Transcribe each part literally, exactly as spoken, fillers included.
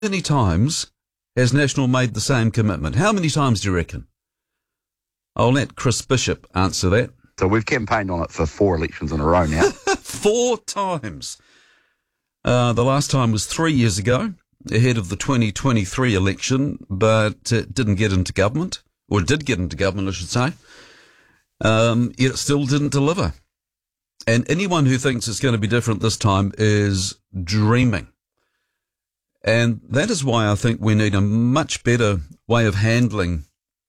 many times has National made the same commitment? How many times do you reckon? I'll let Chris Bishop answer that. So we've campaigned on it for four elections in a row now. Four times. Uh, the last time was three years ago, ahead of the twenty twenty-three election, but it didn't get into government, or it did get into government, I should say. Um, yet it still didn't deliver. And anyone who thinks it's going to be different this time is dreaming. And that is why I think we need a much better way of handling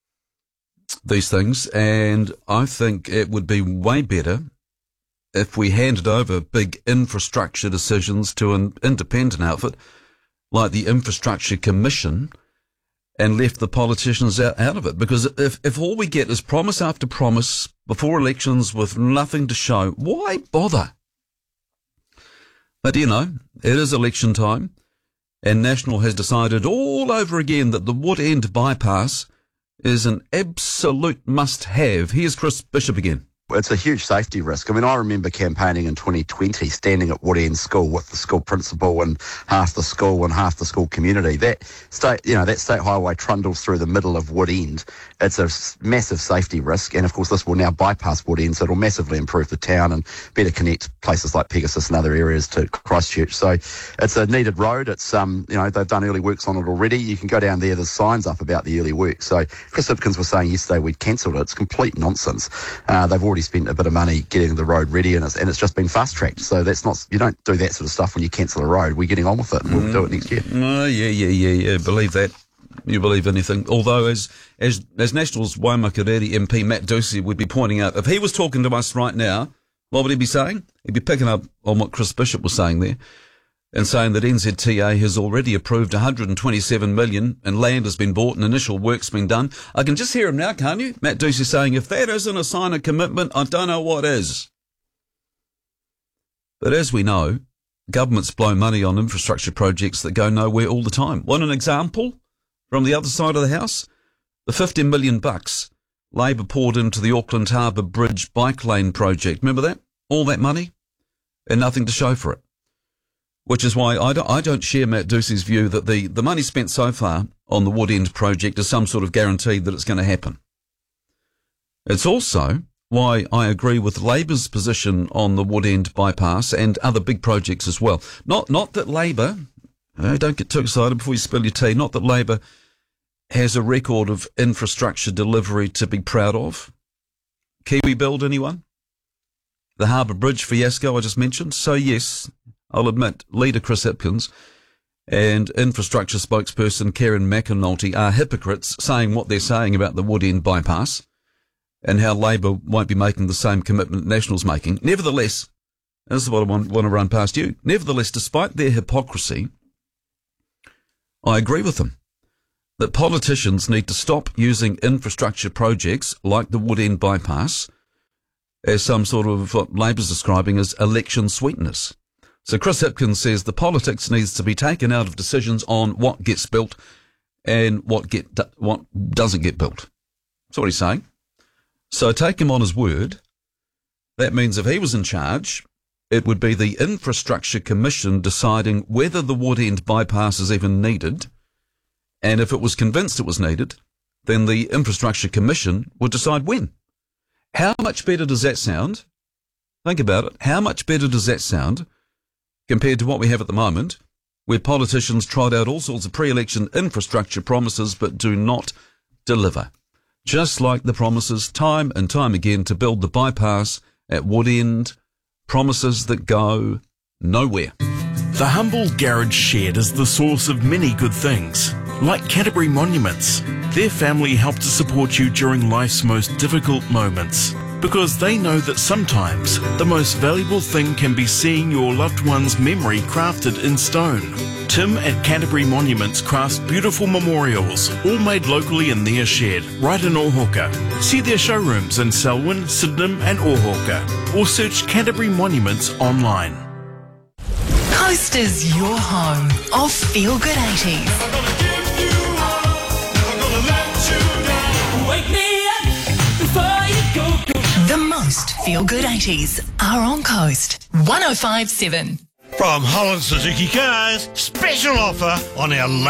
these things. And I think it would be way better if we handed over big infrastructure decisions to an independent outfit like the Infrastructure Commission and left the politicians out, out of it. Because if, if all we get is promise after promise before elections with nothing to show, why bother? But, you know, it is election time, and National has decided all over again that the Woodend bypass is an absolute must-have. Here's Chris Bishop again. It's a huge safety risk. I mean, I remember campaigning in twenty twenty, standing at Woodend School with the school principal and half the school and half the school community. That state, you know, that state highway trundles through the middle of Woodend. It's a massive safety risk, and of course, this will now bypass Woodend, so it'll massively improve the town and better connect places like Pegasus and other areas to Christchurch. So, it's a needed road. It's um, you know, they've done early works on it already. You can go down there. There's signs up about the early work. So, Chris Hipkins was saying yesterday we'd cancelled it. It's complete nonsense. Uh, they've already spent a bit of money getting the road ready, and it's, and it's just been fast-tracked. So that's not, you don't do that sort of stuff when you cancel a road. We're getting on with it, and we'll mm. do it next year. Oh, yeah, yeah, yeah, yeah. Believe that. You believe anything. Although, as as as National's Waimakariri M P Matt Ducey would be pointing out, if he was talking to us right now, what would he be saying? He'd be picking up on what Chris Bishop was saying there, and saying that N Z T A has already approved one hundred twenty-seven million dollars and land has been bought and initial work's been done. I can just hear him now, can't you? Matt Ducey saying, if that isn't a sign of commitment, I don't know what is. But as we know, governments blow money on infrastructure projects that go nowhere all the time. Want an example from the other side of the house? The fifty million bucks Labor poured into the Auckland Harbour Bridge bike lane project. Remember that? All that money and nothing to show for it. Which is why I don't, I don't share Matt Ducey's view that the, the money spent so far on the Woodend project is some sort of guarantee that it's going to happen. It's also why I agree with Labour's position on the Woodend bypass and other big projects as well. Not not that Labour, uh, don't get too excited before you spill your tea, not that Labour has a record of infrastructure delivery to be proud of. Kiwi Build, anyone? The Harbour Bridge fiasco I just mentioned. So yes, I'll admit, leader Chris Hipkins and infrastructure spokesperson Karen McAnulty are hypocrites saying what they're saying about the Woodend bypass and how Labor won't be making the same commitment National's making. Nevertheless, this is what I want, want to run past you. Nevertheless, despite their hypocrisy, I agree with them that politicians need to stop using infrastructure projects like the Woodend bypass as some sort of what Labor's describing as election sweetness. So Chris Hipkins says the politics needs to be taken out of decisions on what gets built and what get what doesn't get built. That's what he's saying. So take him on his word. That means if he was in charge, it would be the Infrastructure Commission deciding whether the Woodend bypass is even needed. And if it was convinced it was needed, then the Infrastructure Commission would decide when. How much better does that sound? Think about it. How much better does that sound compared to what we have at the moment, where politicians trot out all sorts of pre-election infrastructure promises but do not deliver? Just like the promises time and time again to build the bypass at Woodend, promises that go nowhere. The humble garage shed is the source of many good things, like Canterbury Monuments. Their family help to support you during life's most difficult moments, because they know that sometimes the most valuable thing can be seeing your loved one's memory crafted in stone. Tim at Canterbury Monuments crafts beautiful memorials, all made locally in their shed, right in Ōhoka. See their showrooms in Selwyn, Sydenham and Ōhoka, or search Canterbury Monuments online. Coast is your home of Feel Good eighties. The most Feel Good eighties are on Coast one oh five point seven. From Holland Suzuki Cars, special offer on our